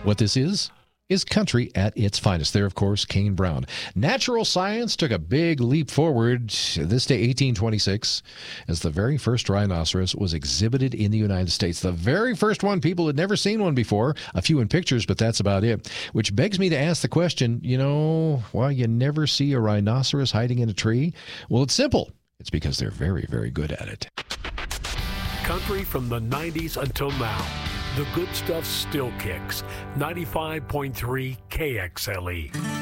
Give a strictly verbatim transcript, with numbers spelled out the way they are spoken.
What this is, is country at its finest. There, of course, Kane Brown. Natural science took a big leap forward this day, eighteen twenty-six, as the very first rhinoceros was exhibited in the United States. The very first one. People had never seen one before. A few in pictures, but that's about it. Which begs me to ask the question, you know, why you never see a rhinoceros hiding in a tree? Well, it's simple. It's because they're very, very good at it. Country from the nineties until now. The good stuff still kicks. ninety-five point three K X L E.